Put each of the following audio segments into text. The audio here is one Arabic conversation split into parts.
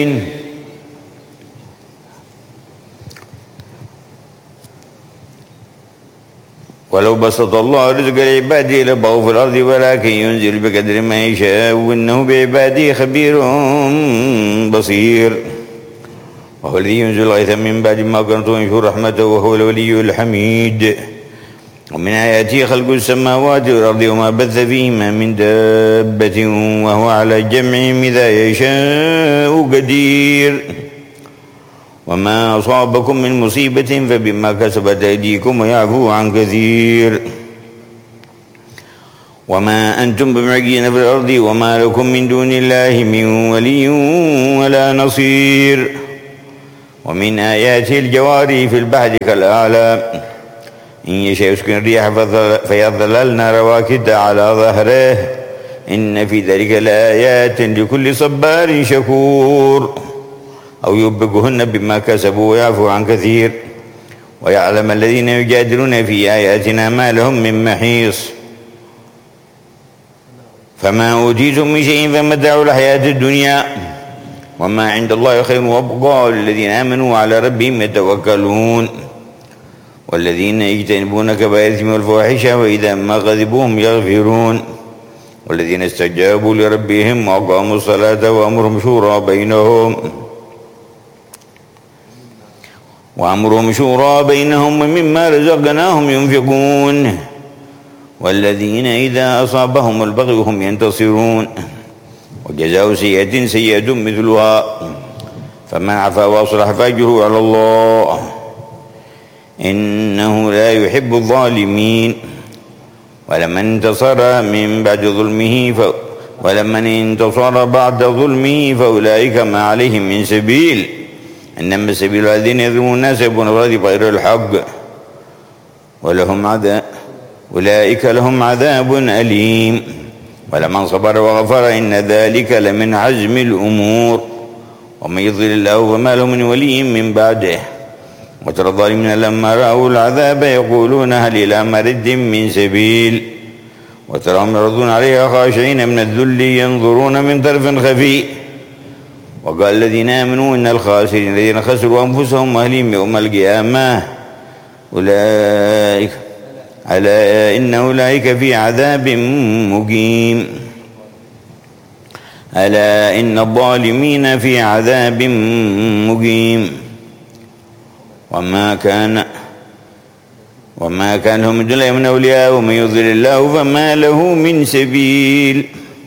ولو بسط الله رزق لعباده لبغوا في الأرض ولكن ينزل بقدر ما يشاء وإنه بعباده خبير بصير. وهو الذي ينزل الغيث من بعد ما قنطوا وينشر رحمته وهو الولي الحميد. ومن آياته خلق السماوات والأرض وما بث فيهما من دابة وهو على جمعهم إذا يشاء قدير. وما أصابكم من مصيبة فبما كسبت أيديكم ويعفو عن كثير. وما أنتم بمعجزين في الأرض وما لكم من دون الله من ولي ولا نصير. ومن آياته الجواري في البحر كالأعلام إن يشاء يسكن الريح فيظللن رواكد على ظهره إن في ذلك لآيات لكل صبار شكور. أو يوبقهن بما كسبوا ويعفو عن كثير. ويعلم الذين يجادلون في آياتنا ما لهم من محيص. فما أوتيتم من شيء فمتاع الحياة الدنيا وما عند الله خير وأبقى للذين آمنوا وعلى ربهم يتوكلون. والذين يجتنبون كبائر الإثم والفواحش وإذا ما غضبوا هم يغفرون. والذين استجابوا لربهم وأقاموا الصلاة وأمرهم شورى بينهم ومما رزقناهم ينفقون. والذين إذا أصابهم البغي هم ينتصرون. وجزاء سيئة سيئة مثلها فمن عفا وأصلح فأجره على الله إنه لا يحب الظالمين. ولمن انتصر بعد ظلمه فأولئك ما عليهم من سبيل إنما السبيل الذين يظلمون الناس يبغون الأرض بغير الحق أولئك لهم عذاب أليم. ولمن صبر وغفر إن ذلك لمن عزم الأمور. ومن يضلل الله فما له من ولي من بعده. وترى الظالمين لما رأوا العذاب يقولون هل إلى مرد من سبيل وتراهم يعرضون عليها خاشعين من الذل ينظرون من طرف خفي. وقال الذين آمنوا إن الخاسرين الذين خسروا أنفسهم وأهليهم يوم القيامة ألا إن أولئك في عذاب مقيم. ألا إن الظالمين في عذاب مقيم. وما كان لهم من دون الله من أولياء ومن يضلل الله فما له من سبيل.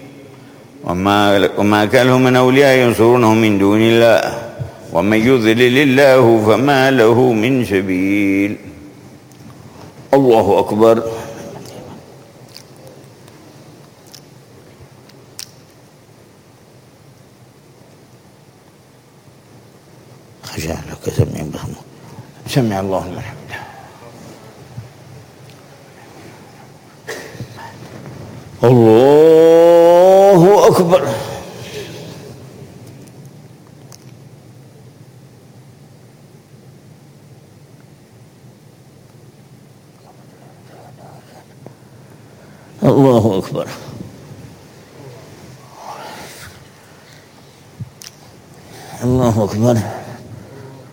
وما كان لهم من أولياء ينصرونه من دون الله ومن يضلل الله فما له من سبيل. الله أكبر. خشع لك سمع الله لمن حمده. الله أكبر. الله أكبر. الله أكبر.